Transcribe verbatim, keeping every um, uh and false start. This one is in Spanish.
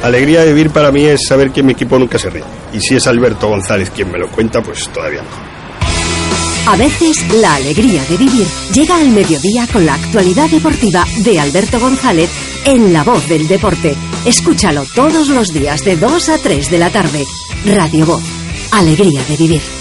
alegría de vivir para mí es saber que mi equipo nunca se ríe. Y si es Alberto González quien me lo cuenta, pues todavía mejor. A veces, la alegría de vivir llega al mediodía con la actualidad deportiva de Alberto González en La Voz del Deporte. Escúchalo todos los días de dos a tres de la tarde. Radio Voz. Alegría de vivir.